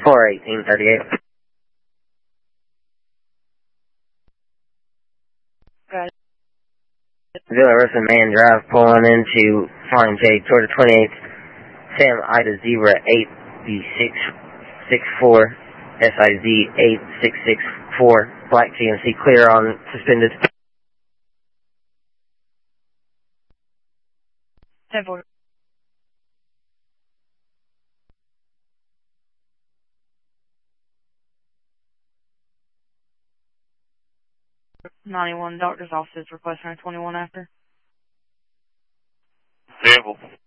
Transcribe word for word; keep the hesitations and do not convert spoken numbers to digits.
four eighteen thirty-eight. Got it. Villa Rosa Man Drive, pulling into Flying J, Georgia twenty-eight, Sam Ida Zebra eight B six six four, S I Z eight six six four, Black G M C clear on suspended. ten four. ninety-one, doctor's office, request one twenty-one after. Sample.